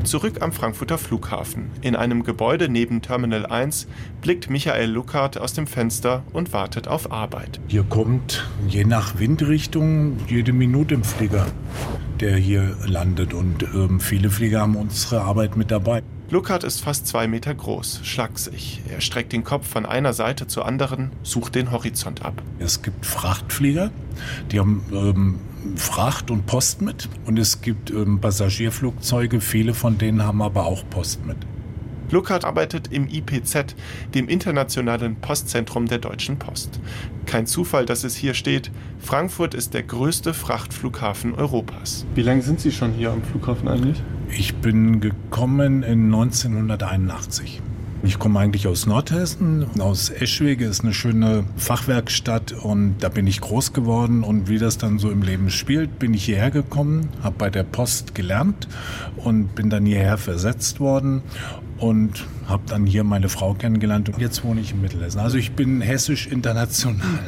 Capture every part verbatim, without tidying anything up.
Zurück am Frankfurter Flughafen. In einem Gebäude neben Terminal eins blickt Michael Luckhardt aus dem Fenster und wartet auf Arbeit. Hier kommt je nach Windrichtung jede Minute ein Flieger, der hier landet. Und ähm, viele Flieger haben unsere Arbeit mit dabei. Luckhardt ist fast zwei Meter groß, schlaksig. Er streckt den Kopf von einer Seite zur anderen, sucht den Horizont ab. Es gibt Frachtflieger, die haben ähm, Fracht und Post mit. Und es gibt ähm, Passagierflugzeuge, viele von denen haben aber auch Post mit. Luckhardt arbeitet im I P Z, dem Internationalen Postzentrum der Deutschen Post. Kein Zufall, dass es hier steht. Frankfurt ist der größte Frachtflughafen Europas. Wie lange sind Sie schon hier am Flughafen eigentlich? Ich bin gekommen in neunzehnhunderteinundachtzig. Ich komme eigentlich aus Nordhessen, aus Eschwege, ist eine schöne Fachwerkstatt und da bin ich groß geworden und wie das dann so im Leben spielt, bin ich hierher gekommen, habe bei der Post gelernt und bin dann hierher versetzt worden und habe dann hier meine Frau kennengelernt und jetzt wohne ich in Mittelhessen. Also ich bin hessisch international.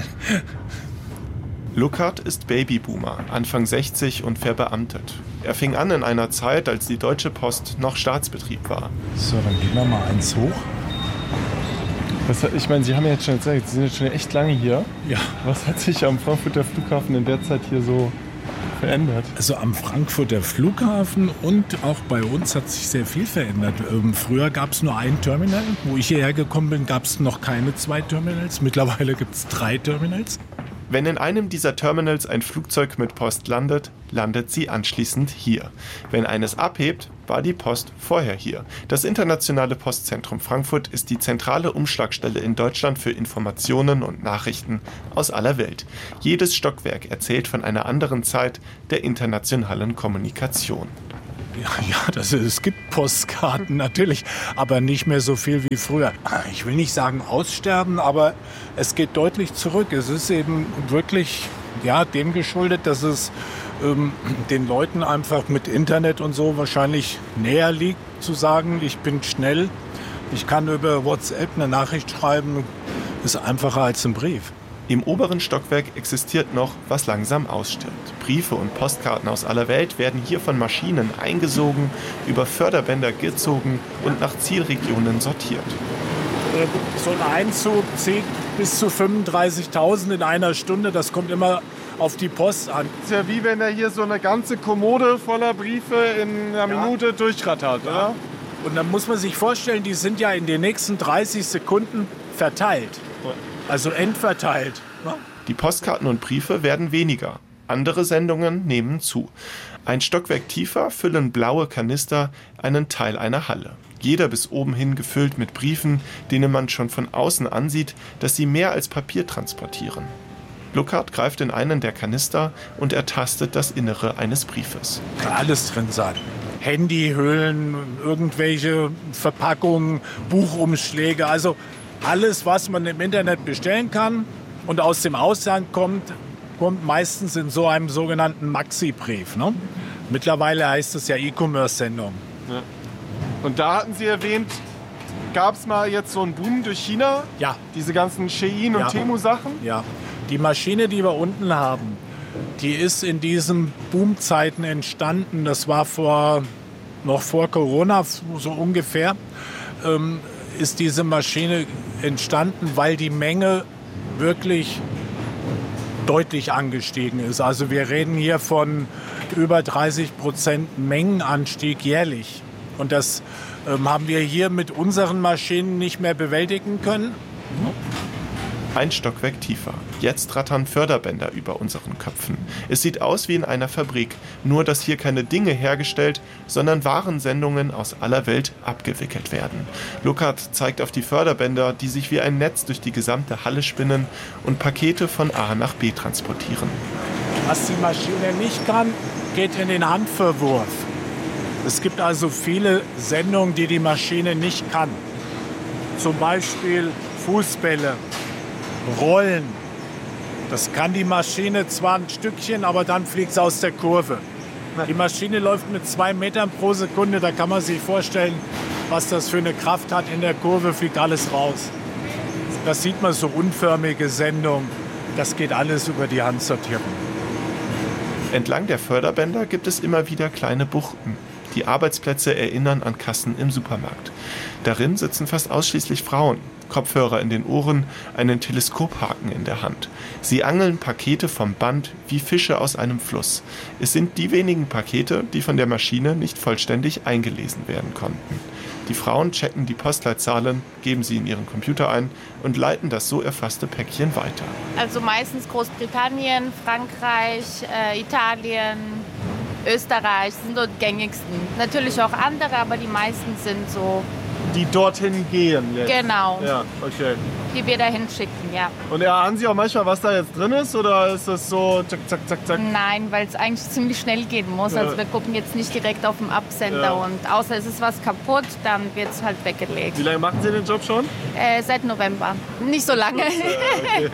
Luckhardt ist Babyboomer, Anfang sechzig und verbeamtet. Er fing an in einer Zeit, als die Deutsche Post noch Staatsbetrieb war. So, dann gehen wir mal eins hoch. Was, ich meine, Sie haben ja jetzt schon gesagt, Sie sind jetzt schon echt lange hier. Ja. Was hat sich am Frankfurter Flughafen in der Zeit hier so verändert? Also am Frankfurter Flughafen und auch bei uns hat sich sehr viel verändert. Ähm, früher gab es nur ein Terminal. Wo ich hierher gekommen bin, gab es noch keine zwei Terminals. Mittlerweile gibt es drei Terminals. Wenn in einem dieser Terminals ein Flugzeug mit Post landet, landet sie anschließend hier. Wenn eines abhebt, war die Post vorher hier. Das Internationale Postzentrum Frankfurt ist die zentrale Umschlagstelle in Deutschland für Informationen und Nachrichten aus aller Welt. Jedes Stockwerk erzählt von einer anderen Zeit der internationalen Kommunikation. Ja, ja das, es gibt Postkarten natürlich, aber nicht mehr so viel wie früher. Ich will nicht sagen aussterben, aber es geht deutlich zurück. Es ist eben wirklich ja, dem geschuldet, dass es ähm, den Leuten einfach mit Internet und so wahrscheinlich näher liegt, zu sagen, ich bin schnell, ich kann über WhatsApp eine Nachricht schreiben, ist einfacher als ein Brief. Im oberen Stockwerk existiert noch, was langsam ausstirbt. Briefe und Postkarten aus aller Welt werden hier von Maschinen eingesogen, über Förderbänder gezogen und nach Zielregionen sortiert. So ein Einzug zieht bis zu fünfunddreißigtausend in einer Stunde. Das kommt immer auf die Post an. Das ist ja wie wenn er hier so eine ganze Kommode voller Briefe in einer ja. Minute durchrattert, ja. oder? Und dann muss man sich vorstellen, die sind ja in den nächsten dreißig Sekunden verteilt. Also endverteilt. Ne? Die Postkarten und Briefe werden weniger. Andere Sendungen nehmen zu. Ein Stockwerk tiefer füllen blaue Kanister einen Teil einer Halle. Jeder bis oben hin gefüllt mit Briefen, denen man schon von außen ansieht, dass sie mehr als Papier transportieren. Luckhardt greift in einen der Kanister und ertastet das Innere eines Briefes. Kann alles drin sein. Handyhüllen, irgendwelche Verpackungen, Buchumschläge, also alles, was man im Internet bestellen kann und aus dem Ausland kommt, kommt meistens in so einem sogenannten Maxi-Brief. Ne? Mittlerweile heißt es ja E-Commerce-Sendung. Ja. Und da hatten Sie erwähnt, gab es mal jetzt so einen Boom durch China? Ja. Diese ganzen Shein- und ja. Temu-Sachen? Ja. Die Maschine, die wir unten haben, die ist in diesen Boomzeiten entstanden. Das war vor, noch vor Corona, so ungefähr. Ähm, ist diese Maschine entstanden, weil die Menge wirklich deutlich angestiegen ist. Also wir reden hier von über dreißig Prozent Mengenanstieg jährlich. Und das ähm, haben wir hier mit unseren Maschinen nicht mehr bewältigen können. Ein Stockwerk tiefer. Jetzt rattern Förderbänder über unseren Köpfen. Es sieht aus wie in einer Fabrik, nur dass hier keine Dinge hergestellt, sondern Warensendungen aus aller Welt abgewickelt werden. Luckhardt zeigt auf die Förderbänder, die sich wie ein Netz durch die gesamte Halle spinnen und Pakete von A nach B transportieren. Was die Maschine nicht kann, geht in den Handverwurf. Es gibt also viele Sendungen, die die Maschine nicht kann. Zum Beispiel Fußbälle, Rollen. Das kann die Maschine zwar ein Stückchen, aber dann fliegt es aus der Kurve. Die Maschine läuft mit zwei Metern pro Sekunde. Da kann man sich vorstellen, was das für eine Kraft hat. In der Kurve fliegt alles raus. Das sieht man, so unförmige Sendungen. Das geht alles über die Handsortierung. Entlang der Förderbänder gibt es immer wieder kleine Buchten. Die Arbeitsplätze erinnern an Kassen im Supermarkt. Darin sitzen fast ausschließlich Frauen. Kopfhörer in den Ohren, einen Teleskophaken in der Hand. Sie angeln Pakete vom Band wie Fische aus einem Fluss. Es sind die wenigen Pakete, die von der Maschine nicht vollständig eingelesen werden konnten. Die Frauen checken die Postleitzahlen, geben sie in ihren Computer ein und leiten das so erfasste Päckchen weiter. Also meistens Großbritannien, Frankreich, äh, Italien, Österreich sind so die gängigsten. Natürlich auch andere, aber die meisten sind so. Die dorthin gehen jetzt? Genau. Ja, okay. Die wir dahin schicken, ja. Und erahnen Sie auch manchmal, was da jetzt drin ist? Oder ist das so zack, zack, zack, zack? Nein, weil es eigentlich ziemlich schnell gehen muss. Ja. Also wir gucken jetzt nicht direkt auf den Absender. Ja. Und außer es ist was kaputt, dann wird es halt weggelegt. Wie lange machen Sie den Job schon? Äh, seit November. Nicht so lange. Ja, okay.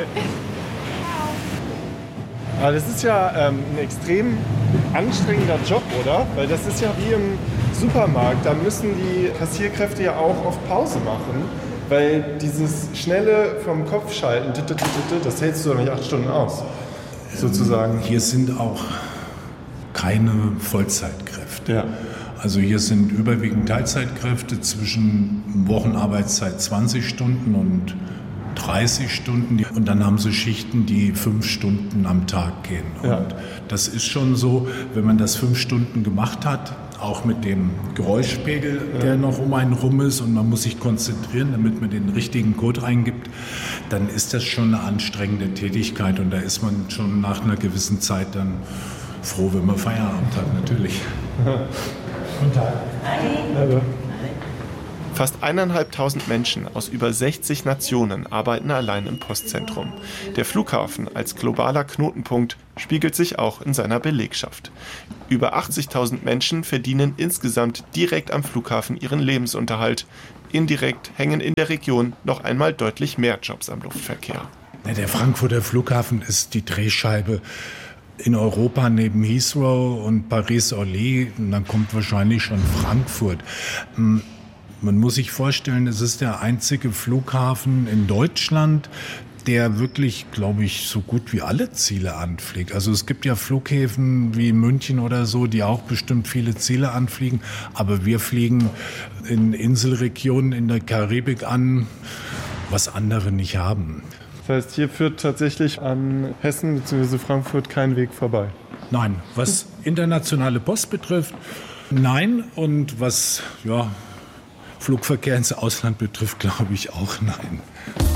Aber das ist ja ähm, ein extrem anstrengender Job, oder? Weil das ist ja wie im Supermarkt. Da müssen die Kassierkräfte ja auch auf Pause machen. Weil dieses schnelle vom Kopf schalten, das hältst du doch nicht acht Stunden aus, sozusagen. Hier sind auch keine Vollzeitkräfte. Ja. Also hier sind überwiegend Teilzeitkräfte zwischen Wochenarbeitszeit zwanzig Stunden und dreißig Stunden. Und dann haben sie Schichten, die fünf Stunden am Tag gehen. Und Ja. das ist schon so, wenn man das fünf Stunden gemacht hat, auch mit dem Geräuschpegel, der noch um einen rum ist und man muss sich konzentrieren, damit man den richtigen Code reingibt, dann ist das schon eine anstrengende Tätigkeit und da ist man schon nach einer gewissen Zeit dann froh, wenn man Feierabend hat, natürlich. Guten Tag. Also, Fast eineinhalbtausend Menschen aus über sechzig Nationen arbeiten allein im Postzentrum. Der Flughafen als globaler Knotenpunkt spiegelt sich auch in seiner Belegschaft. Über achtzigtausend Menschen verdienen insgesamt direkt am Flughafen ihren Lebensunterhalt. Indirekt hängen in der Region noch einmal deutlich mehr Jobs am Luftverkehr. Der Frankfurter Flughafen ist die Drehscheibe in Europa neben Heathrow und Paris-Orly. Und dann kommt wahrscheinlich schon Frankfurt. Man muss sich vorstellen, es ist der einzige Flughafen in Deutschland, der wirklich, glaube ich, so gut wie alle Ziele anfliegt. Also es gibt ja Flughäfen wie München oder so, die auch bestimmt viele Ziele anfliegen. Aber wir fliegen in Inselregionen in der Karibik an, was andere nicht haben. das heißt, hier führt tatsächlich an Hessen bzw. Frankfurt kein Weg vorbei. Nein, was internationale Post betrifft, nein. Und was ja, Flugverkehr ins Ausland betrifft, glaube ich auch nein.